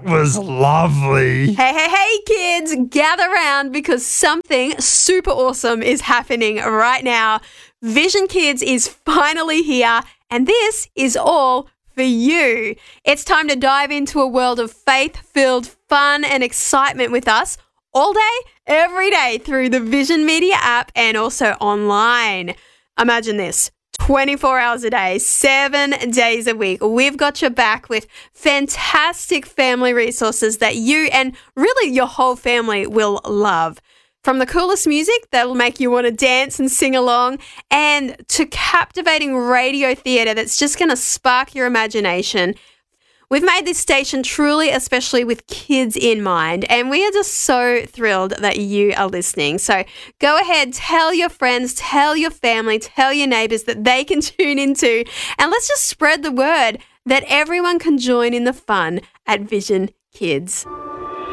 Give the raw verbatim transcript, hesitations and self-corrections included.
was lovely. Hey, hey, hey, kids, gather round because something super awesome is happening right now. Vision Kids is finally here, and this is all for you. It's time to dive into a world of faith-filled fun and excitement with us all day, every day through the Vision Media app and also online. Imagine this. twenty-four hours a day, seven days a week. We've got your back with fantastic family resources that you and really your whole family will love. From the coolest music that'll make you want to dance and sing along, and to captivating radio theatre that's just going to spark your imagination. We've made this station truly especially with kids in mind, and we are just so thrilled that you are listening. So go ahead, tell your friends, tell your family, tell your neighbours that they can tune into, and let's just spread the word that everyone can join in the fun at Vision Kids.